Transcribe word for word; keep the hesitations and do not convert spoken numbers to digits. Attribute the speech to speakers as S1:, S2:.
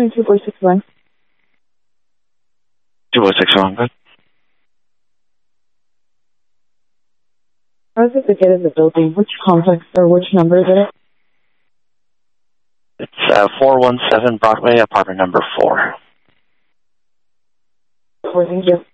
S1: morning, two four six one.
S2: two four six one, good.
S1: How's it to get in the building? Which complex or which number is it?
S2: It's uh, four one seven Broadway, apartment number four.
S1: Four, thank you.